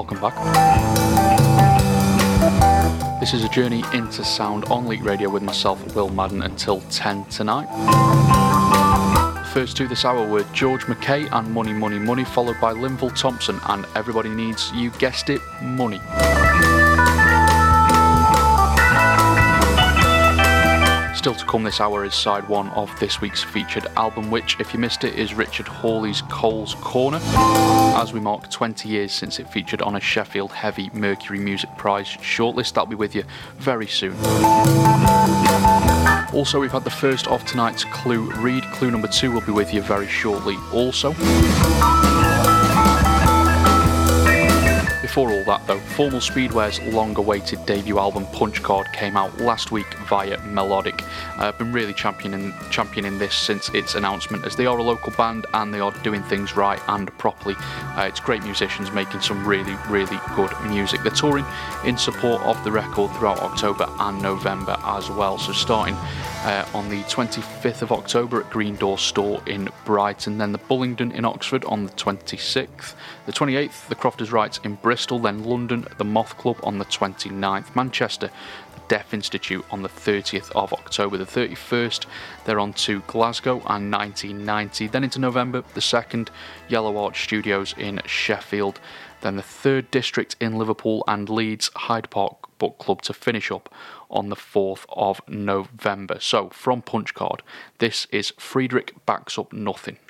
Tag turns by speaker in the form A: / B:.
A: welcome back. This is a journey into sound on Leak Radio with myself, Will Madden, until 10 tonight. First two this hour were George McKay and Money Money Money, followed by Linval Thompson and Everybody Needs, you guessed it, Money. Still to come this hour is side one of this week's featured album, which, if you missed it, is Richard Hawley's Cole's Corner, as we mark 20 years since it featured on a Sheffield Heavy Mercury Music Prize shortlist. That'll be with you very soon. Also, we've had the first of tonight's Clue read. Clue number 2 will be with you very shortly also. Before all that though, Formal Speedware's long-awaited debut album Punch Card came out last week via Melodic. I've been really championing this since its announcement, as they are a local band and they are doing things right and properly. It's great musicians making some really, really good music. They're touring in support of the record throughout October and November as well. So starting on the 25th of October at Green Door Store in Brighton, then the Bullingdon in Oxford on the 26th, the 28th, the Crofters Rights in Bristol, then London, the Moth Club on the 29th, Manchester, the Deaf Institute on the 30th of October, the 31st, they're on to Glasgow and 1990, then into November, the 2nd, Yellow Arch Studios in Sheffield, then the 3rd District in Liverpool and Leeds, Hyde Park Book Club to finish up on the 4th of November. So, from Punch Card, this is Friedrich Backs Up Nothing.